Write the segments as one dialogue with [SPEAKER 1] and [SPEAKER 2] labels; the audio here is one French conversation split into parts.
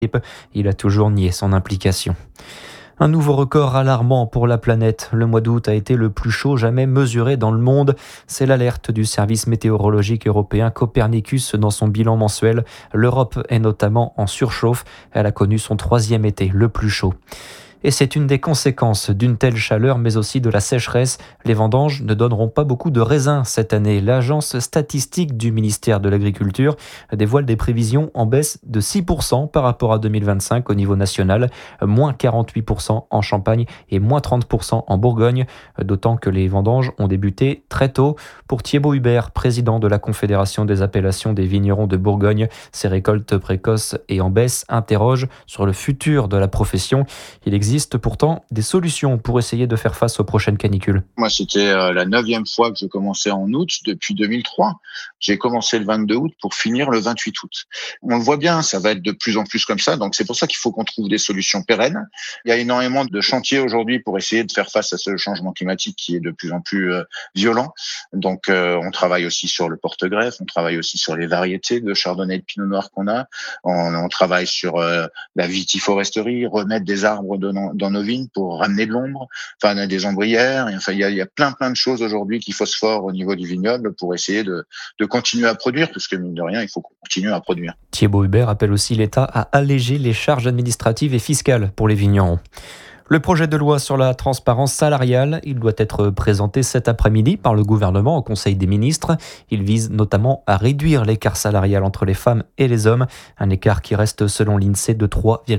[SPEAKER 1] Il a toujours nié son implication. Un nouveau record alarmant pour la planète. Le mois d'août a été le plus chaud jamais mesuré dans le monde. C'est l'alerte du service météorologique européen Copernicus dans son bilan mensuel. L'Europe est notamment en surchauffe. Elle a connu son 3e été le plus chaud. Et c'est une des conséquences d'une telle chaleur, mais aussi de la sécheresse. Les vendanges ne donneront pas beaucoup de raisins cette année. L'agence statistique du ministère de l'Agriculture dévoile des prévisions en baisse de 6% par rapport à 2025 au niveau national, moins 48% en Champagne et moins 30% en Bourgogne, d'autant que les vendanges ont débuté très tôt. Pour Thibaut Hubert, président de la Confédération des appellations des vignerons de Bourgogne, ces récoltes précoces et en baisse interrogent sur le futur de la profession. Il existe pourtant des solutions pour essayer de faire face aux prochaines canicules.
[SPEAKER 2] Moi, c'était la 9e fois que je commençais en août depuis 2003. J'ai commencé le 22 août pour finir le 28 août. On le voit bien, ça va être de plus en plus comme ça. Donc, c'est pour ça qu'il faut qu'on trouve des solutions pérennes. Il y a énormément de chantiers aujourd'hui pour essayer de faire face à ce changement climatique qui est de plus en plus violent. Donc, on travaille aussi sur le porte-greffe, on travaille aussi sur les variétés de chardonnay et de pinot noir qu'on a. On travaille sur la vitiforesterie, remettre des arbres dans nos vignes pour ramener de l'ombre, enfin des ombrières. Enfin, il y a plein de choses aujourd'hui qui phosphorent au niveau du vignoble pour essayer de continuer à produire, parce que mine de rien, il faut qu'on continue à produire.
[SPEAKER 1] Thibaut Hubert appelle aussi l'État à alléger les charges administratives et fiscales pour les vignerons. Le projet de loi sur la transparence salariale, il doit être présenté cet après-midi par le gouvernement au Conseil des ministres. Il vise notamment à réduire l'écart salarial entre les femmes et les hommes, un écart qui reste selon l'INSEE de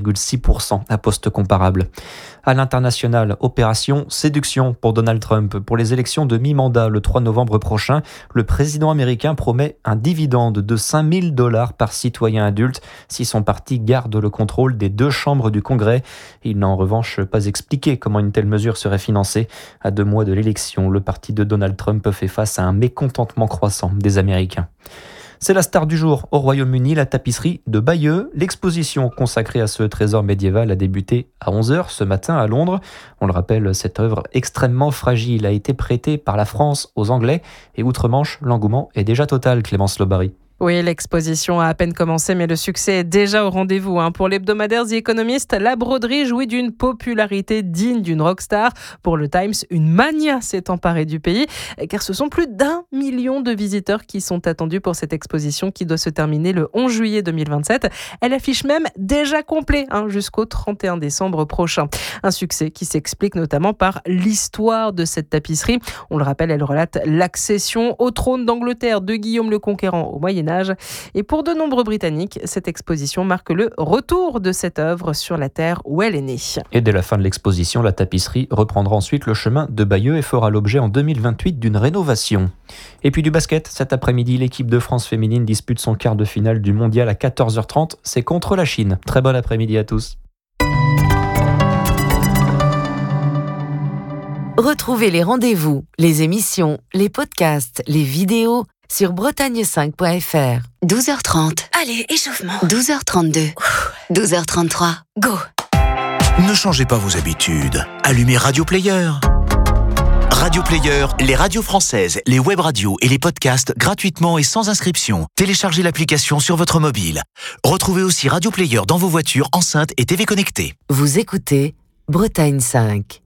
[SPEAKER 1] 3,6% à poste comparable. À l'international, opération séduction pour Donald Trump. Pour les élections de mi-mandat le 3 novembre prochain, le président américain promet un dividende de $5 000 par citoyen adulte si son parti garde le contrôle des 2 chambres du Congrès. Il n'a en revanche pas expliqué comment une telle mesure serait financée. À 2 mois de l'élection, le parti de Donald Trump fait face à un mécontentement croissant des Américains. C'est la star du jour au Royaume-Uni, la tapisserie de Bayeux. L'exposition consacrée à ce trésor médiéval a débuté à 11h ce matin à Londres. On le rappelle, cette œuvre extrêmement fragile a été prêtée par la France aux Anglais. Et outre-Manche, l'engouement est déjà total, Clémence Lobary.
[SPEAKER 3] Oui, l'exposition a à peine commencé, mais le succès est déjà au rendez-vous. Pour l'hebdomadaire The Economist, la broderie jouit d'une popularité digne d'une rockstar. Pour le Times, une mania s'est emparée du pays, car ce sont plus d'1 million de visiteurs qui sont attendus pour cette exposition qui doit se terminer le 11 juillet 2027. Elle affiche même déjà complet jusqu'au 31 décembre prochain. Un succès qui s'explique notamment par l'histoire de cette tapisserie. On le rappelle, elle relate l'accession au trône d'Angleterre de Guillaume le Conquérant au Moyen-Âge. Et pour de nombreux Britanniques, cette exposition marque le retour de cette œuvre sur la terre où elle est née.
[SPEAKER 1] Et dès la fin de l'exposition, la tapisserie reprendra ensuite le chemin de Bayeux et fera l'objet en 2028 d'une rénovation. Et puis du basket, cet après-midi, l'équipe de France féminine dispute son quart de finale du mondial à 14h30. C'est contre la Chine. Très bon après-midi à tous.
[SPEAKER 4] Retrouvez les rendez-vous, les émissions, les podcasts, les vidéos sur bretagne5.fr.
[SPEAKER 5] 12h30. Allez, échauffement. 12h32. 12h33. Go.
[SPEAKER 6] Ne changez pas vos habitudes. Allumez Radio Player. Radio Player, les radios françaises, les web radios et les podcasts gratuitement et sans inscription. Téléchargez l'application sur votre mobile. Retrouvez aussi Radio Player dans vos voitures, enceintes et TV connectées.
[SPEAKER 4] Vous écoutez Bretagne 5.